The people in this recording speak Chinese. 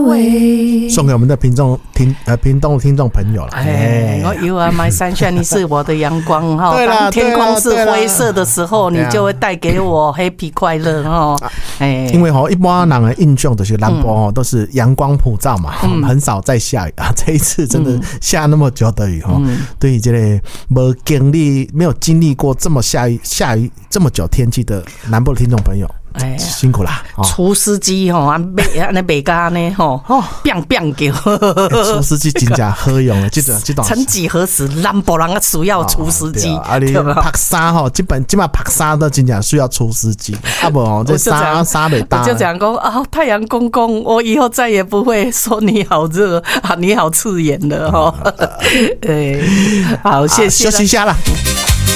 味， 送给我们的屏东的听众朋友了。 我 You are my sunshine， 你是我的阳光哈。当天空是灰色的时候，你就会带给我 happy 快乐哈。 因为一般人的印象就是南部都是阳光普照嘛，很少在下雨啊。这一次真的下那么久的雨对于这个没有经历过这么下雨这么久天气的南部的听众朋友。辛苦啦！ 厨师机那北家呢，biang biang 叫。 厨师机真正好用的，这种。 曾几何时，南部人需要厨师机。 你拍衫基本拍衫都真正需要厨师机，不这衫没搭。 我就讲说太阳公公，我以后再也不会说你好热你好刺眼了哈。好，谢谢。 休息一下啦。